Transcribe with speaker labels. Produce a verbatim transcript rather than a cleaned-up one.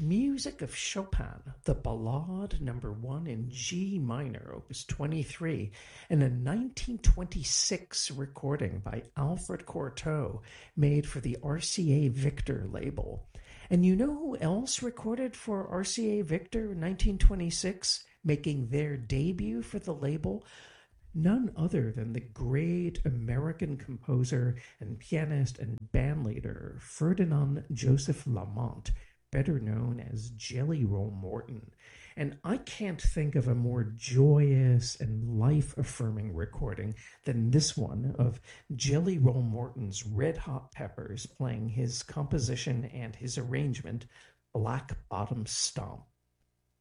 Speaker 1: music of Chopin, the Ballade Number One in G minor, Opus twenty-three, and a nineteen twenty-six recording by Alfred Cortot, made for the R C A Victor label. And you know who else recorded for R C A Victor in nineteen twenty-six, making their debut for the label? None other than the great American composer and pianist and bandleader Ferdinand Joseph Lamont, better known as Jelly Roll Morton. And I can't think of a more joyous and life-affirming recording than this one of Jelly Roll Morton's Red Hot Peppers playing his composition and his arrangement, Black Bottom Stomp.